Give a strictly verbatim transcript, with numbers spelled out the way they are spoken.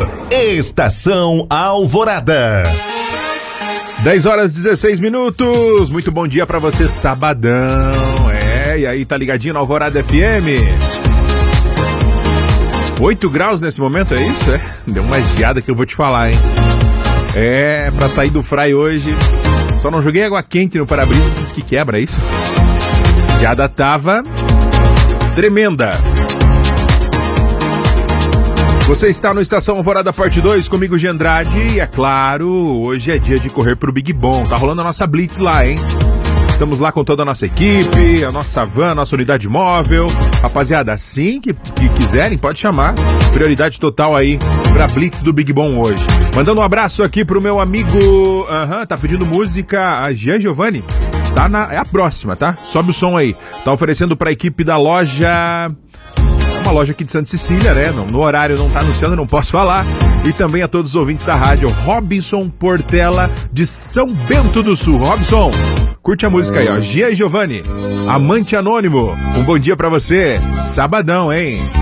Estação Alvorada. dez horas e dezesseis minutos. Muito bom dia pra você, sabadão. É, e aí, tá ligadinho na Alvorada F M? oito graus nesse momento, é isso? É, deu uma geada que eu vou te falar, hein? É, pra sair do fry hoje. Só não joguei água quente no para-brisa, diz que quebra, é isso? A geada tava tremenda. Você está no Estação Alvorada Parte dois, comigo, Gendrade, e é claro, hoje é dia de correr pro Big Bom. Tá rolando a nossa Blitz lá, hein? Estamos lá com toda a nossa equipe, a nossa van, a nossa unidade móvel. Rapaziada, assim que, que quiserem, pode chamar. Prioridade total aí pra Blitz do Big Bom hoje. Mandando um abraço aqui pro meu amigo, aham, uhum, tá pedindo música, a Jean Giovanni. Tá na, é a próxima, tá? Sobe o som aí. Tá oferecendo pra equipe da loja... Uma loja aqui de Santa Cecília, né? No, no horário não tá anunciando, não posso falar. E também a todos os ouvintes da rádio, Robson Portela, de São Bento do Sul. Robson, curte a música aí, ó. Gia e Giovanni, Amante Anônimo. Um bom dia pra você. Sabadão, hein?